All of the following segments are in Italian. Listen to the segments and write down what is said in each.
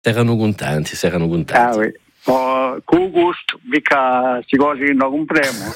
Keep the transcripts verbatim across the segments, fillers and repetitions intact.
erano contenti, si erano contenti. Ah, oui. Oh, con gusto, mica si cose che non compriamo.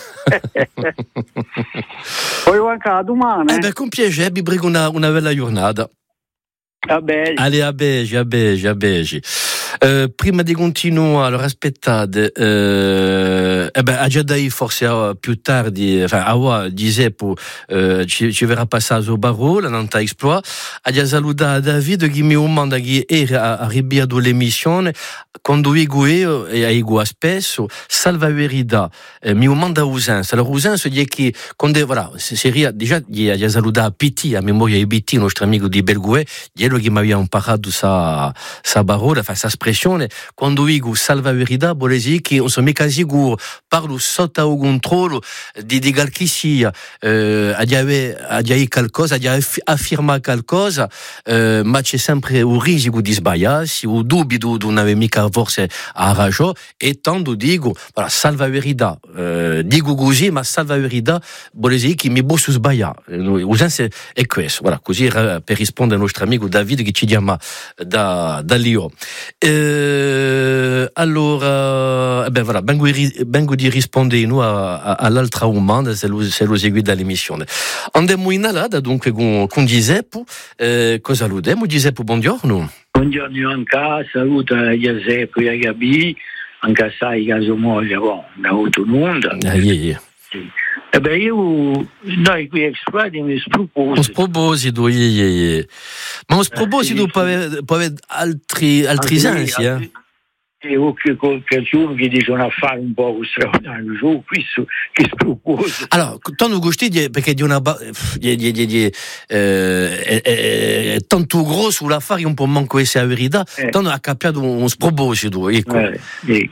Poi anche a domani. Eh beh, con piacere, vi prego una, una bella giornata. Va bene. Allez, a beige, a beige, a beige. Uh, prima di continuare, allora aspettate, uh, eh ben, a Giadai forse uh, più tardi, enfin, Awa, Giuseppe, uh, ci, ci verrà passare sul barro, la Nanta Exploit, a già salutare David, che mi domanda che era a ribiado l'emissione, quando ego io, e ego spesso, salva verida, eh, mi domanda usanza, la usanza è che, quando, voilà, seria, già, gli ha salutato Pitti, a memoria di Pitti, nostro amico di Belgue, glielo che mi aveva imparato sa, sa parola, fa sa espressione, quando dico salva verità, vuol dire che non sono mica sicuro, parlo sotto il controllo di, di qualche sia, eh, a dire qualcosa, a dire affermare qualcosa, eh, ma c'è sempre il rischio di sbagliarsi, il dubbio di non avere mica forse a ragione, e tanto dico, voilà, salva verità, eh, dico così, ma salva verità vuol dire che mi posso sbagliare. L'usanza è questo, voilà, così per rispondere al nostro amico David che ci chiama da, da Lyon. Eh, allora, eh ben voilà, vengo, vengo di rispondere no, a, a, all'altra domanda se lo, se lo segui dall'emissione. Andiamo in alada dunque con, con Giuseppe. Eh, cosa lo diamo? Giuseppe, buongiorno. Buongiorno anche, saluta Giuseppe e Gabi, anche sai caso moglie, bon, da tutto il mondo. Ah, yeah, yeah. Sì. E beh, io, noi qui Exploit mi sproposito. Un sproposito, yeah, yeah, yeah. Ma un sproposito eh, sì, può avere, può avere altri, altri sensi, eh? Io che qualcuno che dice un affare un po' straordinario, giù, questo che sproposito. Allora, tanto gusti perché di una di, di, di, di, eh, è, è, è tanto grosso l'affare un po' manco essere la verità, eh. Tanto ha capiato un sproposito, ecco. Eh, eh.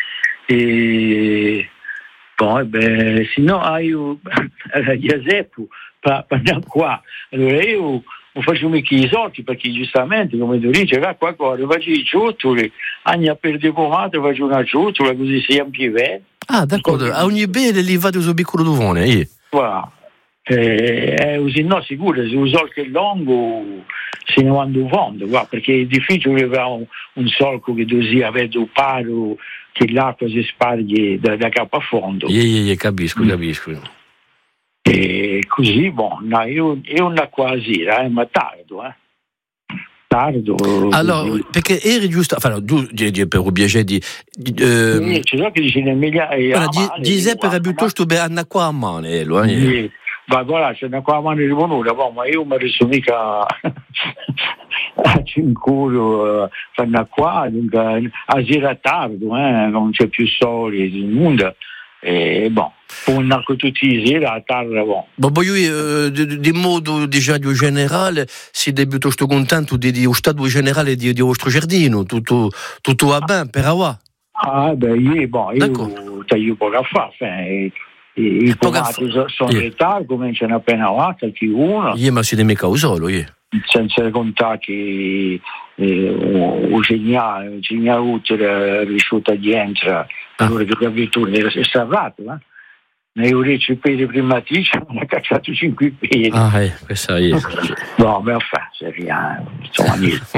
E poi, beh, se no, io, Giuseppe, parliamo qua, allora io non faccio mica i soldi perché giustamente, come tu dici, qua qualcosa, faccio i ciottoli, anni a perdere pomata, faccio una ciotola, così si ampie. Ah, d'accordo, a ogni bene li vado sul piccolo d'uvone, eh. Voilà. Eh, così no, sicuro, se uso che lungo se ne vanno in fondo, perché è difficile avere un, un solco che tu sia vedo paro che l'acqua si sparge da, da capo a fondo. Yeah, yeah, yeah, capisco, mm. capisco. E così, boh, no, io, io non quasi, eh, ma tardo, eh. Tardo. Allora, così. Perché eri giusto, enfin, tu, per un piacere di... Eh, c'è so che dice nel migliaio... Giuseppe era piuttosto per andare qua a mano, eh, lo, eh. Sì. Ma voilà, c'è una qua a mano rivenuta, ma io mi resto mica a cinque uh, fanno qua, a sera tardi, eh, non c'è più sole nel mondo, e bon, un tutti i sera a tardi, bon. Ma poi uh, di, di modo diciamo generale, si è piuttosto contento di, di lo stato generale di, di vostro giardino, tutto, tutto va bene per ora? Ah, beh, io, bon, io taglio poco a fare, i pomati sono in ritardo, cominciano appena a qualche uno. Io ma si deve mica usarlo, io. Senza contare che il segnale, il segnale utile riuscito a dentro, allora che l'abitudine era serrato, eh? Ne ho recepito prima tice, mi ha cacciato cinque piedi. Ah, eh, questa è. No, ma fa, seria, insomma,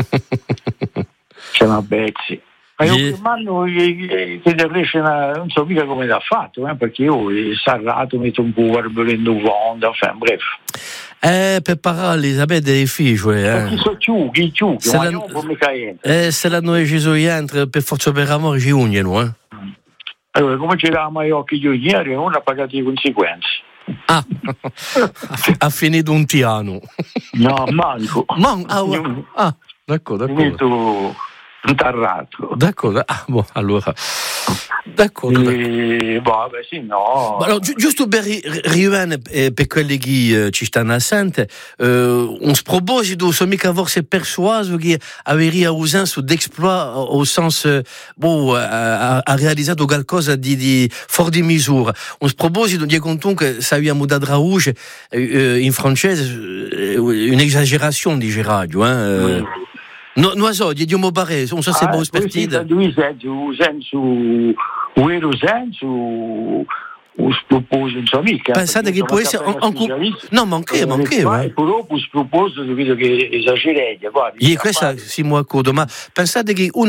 c'è una bezzi. Ma io yeah. Mano che riesce non so mica come l'ha fatto, eh, perché io sarrato metto un po' volendo fondo, enfin, bref. Eh, per parlarli, sapete, è difficile, eh. Perché sono ciughi, ciughi, se ma la, non come caente. Eh, se la noi ci sono entra, per forza per amore ci ugnano, eh. Allora, come c'eravamo gli occhi io ieri, uno ha pagato le conseguenze. Ah, ha finito un piano. No, manco. Man- ah, ah, d'accordo, d'accordo. Finito intarrato. D'accordo, ah, boh, allora. D'accordo. E, boh, beh, sì, no. Allora, gi- giusto per rimanere eh, per quelli che eh, ci stanno assente, eh, un sproposito, sono mica forse persuaso che avrebbe usato d'exploit au senso, eh, boh, ha, ha realizzato qualcosa di, di fuori di misura. Un sproposito, di conto che sappiamo da rouge, eh, in francese, un'esagerazione di radio, eh. Mm. No, non so, di Dio pare, non so se è buon spertito. Due sensi, un senso, un vero senso, un sproposito, insomma, mica. Pensate che può essere un, un, no, ma anche, ma anche, ma e poi dopo sproposito, vedo che esagerate, guarda. Io questa si mi accorgo, ma pensate che uno